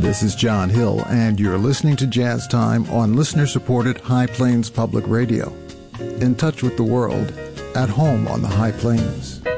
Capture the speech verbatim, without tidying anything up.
This is John Hill, and you're listening to Jazz Time on listener-supported High Plains Public Radio. In touch with the world, at home on the High Plains.